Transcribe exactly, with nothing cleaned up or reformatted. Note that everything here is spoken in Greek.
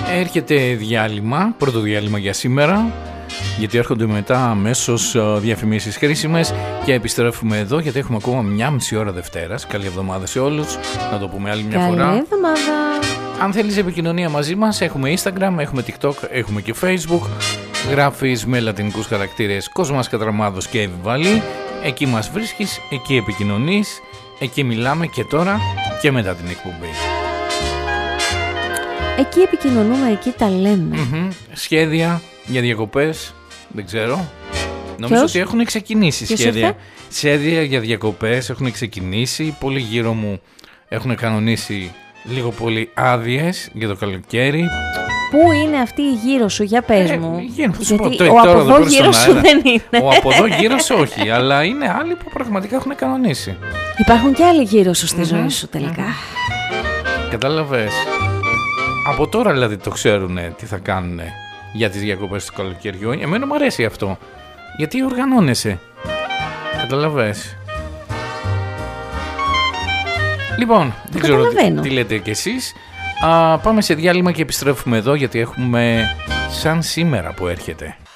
Έρχεται διάλειμμα, πρώτο διάλειμμα για σήμερα, γιατί έρχονται μετά αμέσως διαφημίσεις χρήσιμες και επιστρέφουμε εδώ γιατί έχουμε ακόμα μια μισή ώρα Δευτέρας. Καλή εβδομάδα σε όλους, να το πούμε άλλη μια Καλή φορά. Καλή εβδομάδα. Αν θέλεις επικοινωνία μαζί μας, έχουμε Instagram, έχουμε TikTok, έχουμε και Facebook. Γράφεις με λατινικούς χαρακτήρες Κοσμάς Κατραμάδος και Εβιβάλη. Εκεί μας βρίσκεις, εκεί επικοινωνείς, εκεί μιλάμε και τώρα και μετά την εκπομπή. Εκεί επικοινωνούμε, εκεί τα λέμε. Mm-hmm. Σχέδια για διακοπές, δεν ξέρω. Νομίζω Ποιος? ότι έχουν ξεκινήσει Ποιος σχέδια. ήρθε? Σχέδια για διακοπές έχουν ξεκινήσει. Πολλοί γύρω μου έχουν κανονίσει λίγο πολύ άδειες για το καλοκαίρι. Πού είναι αυτή η γύρω σου, για πες Ε, μου. για, Γιατί πω, ο τώρα από εδώ εδώ πέρα γύρω στον σου αέρα. δεν είναι. Ο από εδώ γύρω σου όχι, αλλά είναι άλλοι που πραγματικά έχουν κανονίσει. Υπάρχουν και άλλοι γύρω σου στη Mm-hmm. ζωή σου τελικά. Mm-hmm. Κατάλαβες. Από τώρα δηλαδή το ξέρουν τι θα κάνουν για τις διακοπές του καλοκαιριού. Εμένα μου αρέσει αυτό. Γιατί οργανώνεσαι. Καταλαβες. Λοιπόν, δεν ξέρω τι, τι λέτε κι εσείς. Α, πάμε σε διάλειμμα και επιστρέφουμε εδώ γιατί έχουμε σαν σήμερα που έρχεται.